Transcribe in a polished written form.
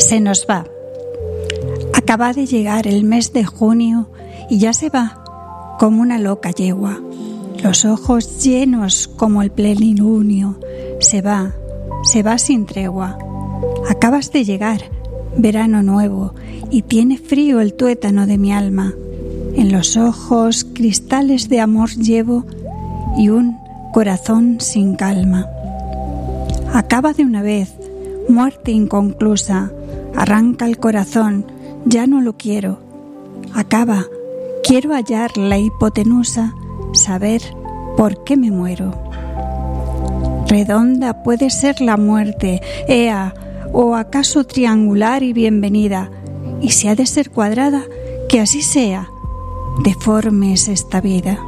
Se nos va. Acaba de llegar el mes de junio y ya se va como una loca yegua. Los ojos llenos como el plenilunio. Se va sin tregua. Acabas de llegar, verano nuevo, y tiene frío el tuétano de mi alma. En los ojos cristales de amor llevo y un corazón sin calma. Acaba de una vez, muerte inconclusa, arranca el corazón, ya no lo quiero. Acaba, quiero hallar la hipotenusa, saber por qué me muero. Redonda puede ser la muerte, ea, o acaso triangular y bienvenida, y si ha de ser cuadrada, que así sea, deforme es esta vida.